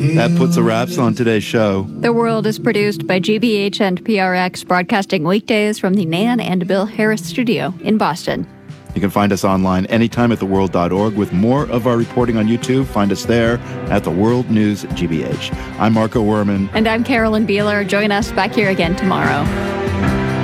That puts a wraps on today's show. The World is produced by GBH and PRX, broadcasting weekdays from the Nan and Bill Harris studio in Boston. You can find us online anytime at theworld.org with more of our reporting on YouTube. Find us there at The World News GBH. I'm Marco Werman. And I'm Carolyn Beeler. Join us back here again tomorrow.